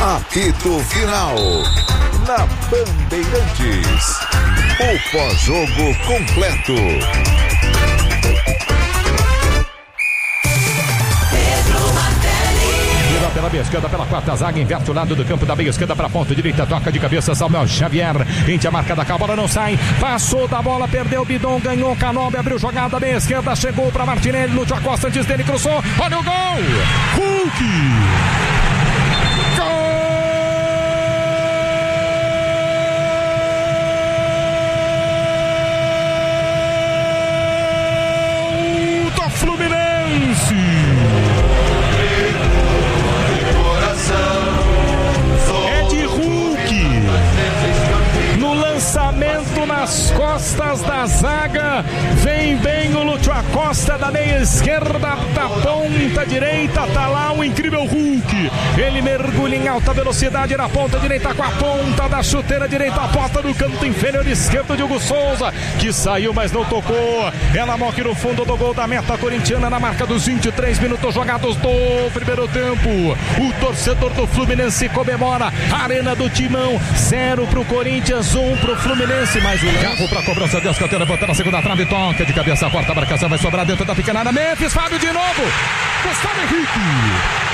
Apito Final. Na Bandeirantes. O pós-jogo completo. Pela meia esquerda, pela quarta zaga, inverte o lado do campo da meia esquerda para a ponta direita, toca de cabeça Samuel Xavier, gente a marca da bola não sai, passou da bola, perdeu o Bidon, ganhou Canobi, abriu jogada, meia esquerda, chegou para Martinelli, Lúcio Acosta antes dele, cruzou, olha o gol, Hulk, gol do Fluminense. Lançamento nas costas da zaga, vem bem o Lúcio Acosta da meia esquerda, da ponta direita, tá lá o incrível Hulk, ele mergulha em alta velocidade na ponta direita com a ponta da chuteira direita, a porta do canto inferior esquerdo de Hugo Souza, que saiu mas não tocou, ela morre no fundo do gol da meta corintiana na marca dos 23 minutos jogados do primeiro tempo, o torcedor do Fluminense comemora, Arena do Timão, 0 pro Corinthians, 1 pro Fluminense, mais um carro para cobrança de escanteio, botar na segunda trave, toca de cabeça, a quarta marcação vai sobrar dentro da pequena área, Memphis, Fábio de novo, Gustavo Henrique.